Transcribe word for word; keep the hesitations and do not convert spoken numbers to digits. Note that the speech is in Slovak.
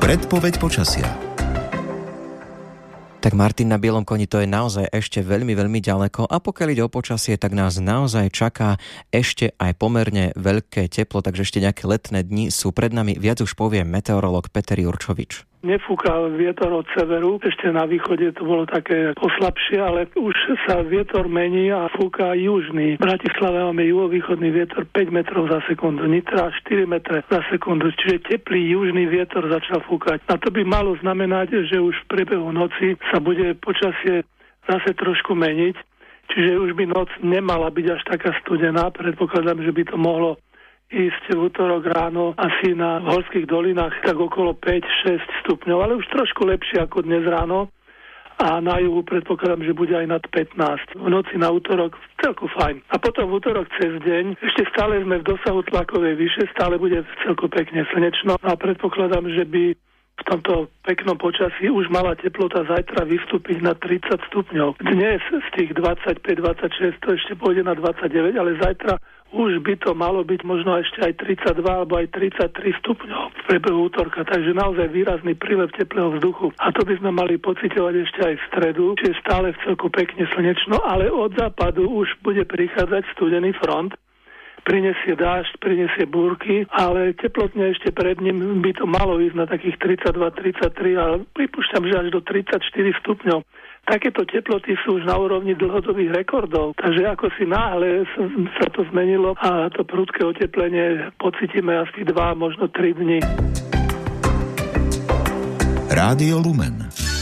Predpoveď počasia. Tak Martin, na bielom koni to je naozaj ešte veľmi, veľmi ďaleko a pokiaľ ide o počasie, tak nás naozaj čaká ešte aj pomerne veľké teplo, takže ešte nejaké letné dni sú pred nami. Viac už povie meteorológ Peter Jurčovič. Nefúka vietor od severu, ešte na východe to bolo také poslabšie, ale už sa vietor mení a fúka južný. V Bratislave máme juhovýchodný vietor päť metrov za sekundu, Nitra štyri metre za sekundu, čiže teplý južný vietor začal fúkať. A to by malo znamenať, že už v priebehu noci sa bude počasie zase trošku meniť, čiže už by noc nemala byť až taká studená, predpokladám, že by to mohlo ísť v útorok ráno asi na horských dolinách tak okolo päť šesť stupňov, ale už trošku lepšie ako dnes ráno a na juhu predpokladám, že bude aj nad pätnásť. V noci na útorok celku fajn. A potom v útorok cez deň ešte stále sme v dosahu tlakovej vyše, stále bude celku pekne slnečno a predpokladám, že by v tomto peknom počasí už mala teplota zajtra vystúpiť na tridsať stupňov. Dnes z tých dvadsaťpäť dvadsaťšesť to ešte pôjde na dvadsaťdeväť, ale zajtra už by to malo byť možno ešte aj tridsaťdva alebo aj tridsaťtri stupňov v priebehu útorka, takže naozaj výrazný prílev teplého vzduchu. A to by sme mali pociťovať ešte aj v stredu, čiže stále v celku pekne slnečno, ale od západu už bude prichádzať studený front. Prinesie dážď, prinesie búrky, ale teplotne ešte pred ním by to malo ísť na takých tridsaťdva tridsaťtri, ale pripúšťam, že až do tridsaťštyri stupňov. Takéto teploty sú už na úrovni dlhodobých rekordov, takže ako si náhle sa to zmenilo a to prudké oteplenie pocítime asi dva, možno tri dni. Rádio Lumen.